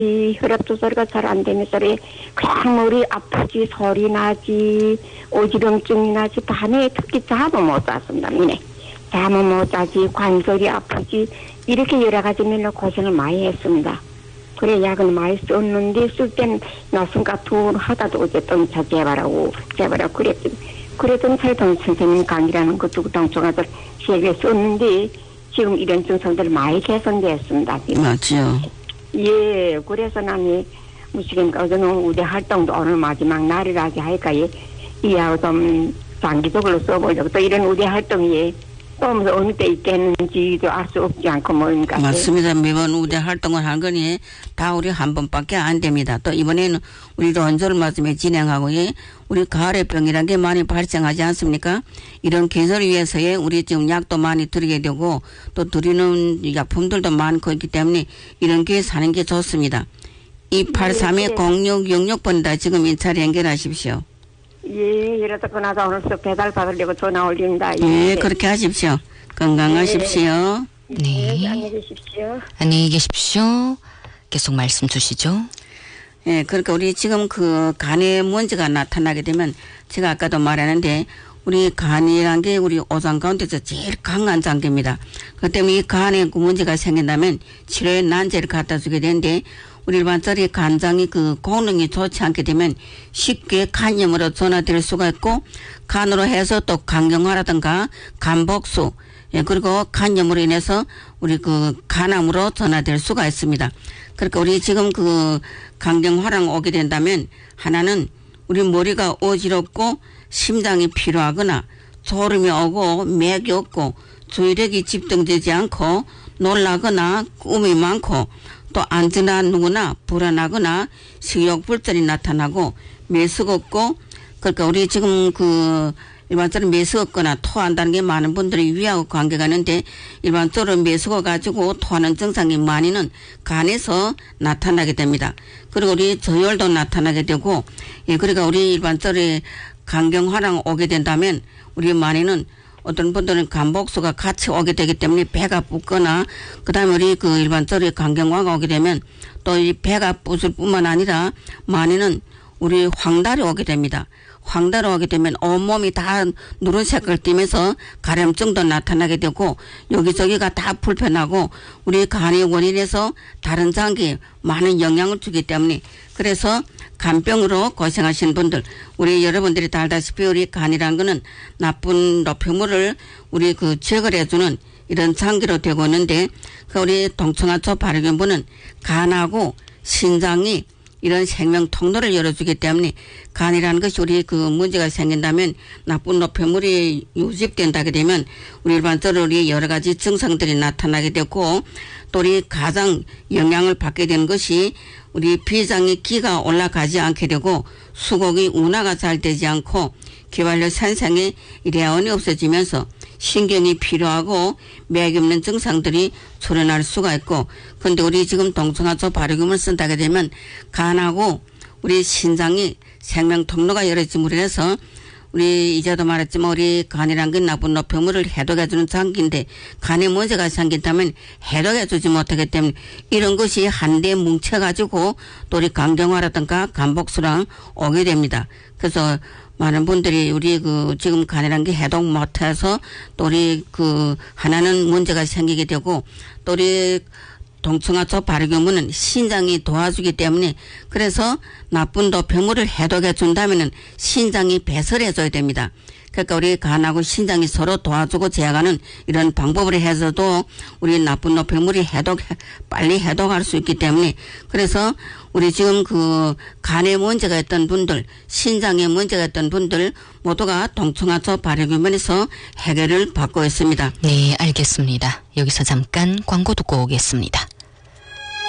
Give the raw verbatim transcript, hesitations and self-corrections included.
이 혈압 조절이 잘 안 되는 소리 그냥 머리 아프지 소리 나지 오지병증이 나지 밤에 특히 잠을 못 잤습니다. 미네 잠을 못 자지 관절이 아프지 이렇게 여러 가지 면로 고생을 많이 했습니다. 그래 약은 많이 썼는데 쓸 때는 나순가 투 하다도 어제 동차 재발하고 재발하고 그랬더니 그랬더니 살던 선생님 강의라는 것도 동청아들 시에게 썼는데 지금 이런 증상들 많이 개선되었습니다. 맞죠. 예, 그래서 나는 무시경 어제는 우대 활동도 오늘 마지막 날이라지 할까 예, 이하고 좀 장기적으로 써보려고 또 이런 우대 활동이 또 어느 때 있겠는지도 알 수 없지 않고 뭐니까. 맞습니다. 매번 우대 활동을 한 거니 다 우리 한 번밖에 안 됩니다. 또 이번에는 우리도 언저를 맞으며 진행하고 예, 우리 가을의 병이라는 게 많이 발생하지 않습니까? 이런 개선을 위해서에 우리 지금 약도 많이 드리게 되고 또 드리는 약품들도 많고 있기 때문에 이런 게 사는 게 좋습니다. 이팔삼 공육 육육 번이다 지금 인차를 연결하십시오. 예, 이러다 그나다 오늘 서 배달 받으려고 전화 올립니다. 예, 예 그렇게 하십시오. 건강하십시오. 네. 네. 안녕히 계십시오. 안녕히 계십시오. 계속 말씀 주시죠. 예, 그러니까 우리 지금 그 간에 문제가 나타나게 되면 제가 아까도 말했는데 우리 간이란 게 우리 오장 가운데서 제일 강한 장기입니다. 그 때문에 이 간에 그 문제가 생긴다면 치료에 난제를 갖다 주게 되는데 우리 일반적으로 간장이 그功能이 좋지 않게 되면 쉽게 간염으로 전화될 수가 있고 간으로 해서 또 강경화라든가 간복수 예, 그리고 간염으로 인해서 우리 그 간암으로 전화될 수가 있습니다. 그러니까 우리 지금 그 강경화랑 오게 된다면 하나는 우리 머리가 어지럽고 심장이 필요하거나 졸음이 오고 맥이 없고 주의력이 집중되지 않고 놀라거나 꿈이 많고 또 언제나 누구나 불안하거나 식욕불전이 나타나고 매석 없고 그러니까 우리 지금 그 일반적으로 매석 없거나 토한다는 게 많은 분들이 위하고 관계가 있는데 일반적으로 매석어 가지고 토하는 증상이 많이는 간에서 나타나게 됩니다. 그리고 우리 저혈도 나타나게 되고 예 그러니까 우리 일반적으로 간경화랑 오게 된다면 우리 많이는 어떤 분들은 간복수가 같이 오게 되기 때문에 배가 붓거나 그다음에 우리 그 일반적으로 간경화가 오게 되면 또 이 배가 붓을 뿐만 아니라 많이는 우리 황달이 오게 됩니다. 황달이 오게 되면 온몸이 다 누른색을 띠면서 가려움증도 나타나게 되고 여기저기가 다 불편하고 우리 간의 원인에서 다른 장기에 많은 영향을 주기 때문에 그래서 간병으로 고생하시는 분들 우리 여러분들이 다 알다시피 우리 간이라는 거는 나쁜 노폐물을 우리 그 제거를 해주는 이런 장기로 되고 있는데 그 우리 동청하초 발효균분은 간하고 신장이 이런 생명 통로를 열어주기 때문에 간이라는 것이 우리 그 문제가 생긴다면 나쁜 노폐물이 유집된다게 되면 우리 일반적으로 우리 여러 가지 증상들이 나타나게 되고 또 우리 가장 영향을 받게 되는 것이 우리 비장의 기가 올라가지 않게 되고 수곡이 운하가 잘 되지 않고 기관료 산성의 이래원이 없어지면서 신경이 필요하고 맥이 없는 증상들이 출현할 수가 있고 그런데 우리 지금 동청하초 발효균을 쓴다게 되면 간하고 우리 신장이 생명 통로가 열어짐으로 해서 우리 이제도 말했지만 우리 간이란 건 나쁜 노폐물을 해독해주는 장기인데 간에 문제가 생긴다면 해독해주지 못하기 때문에 이런 것이 한데 뭉쳐가지고 또 우리 간경화라든가 간복수랑 오게 됩니다. 그래서 많은 분들이 우리 그 지금 간이란 게 해독 못해서 또 우리 그 하나는 문제가 생기게 되고 또 우리 동청하초 발효균은 신장이 도와주기 때문에 그래서 나쁜 노폐물을 해독해 준다면은 신장이 배설해 줘야 됩니다. 그러니까 우리 간하고 신장이 서로 도와주고 제어하는 이런 방법을 해서도 우리 나쁜 노폐물이 해독 빨리 해독할 수 있기 때문에 그래서 우리 지금 그 간에 문제가 있던 분들 신장에 문제가 있던 분들 모두가 동청하초 발효균에서 해결을 받고 있습니다. 네, 알겠습니다. 여기서 잠깐 광고 듣고 오겠습니다.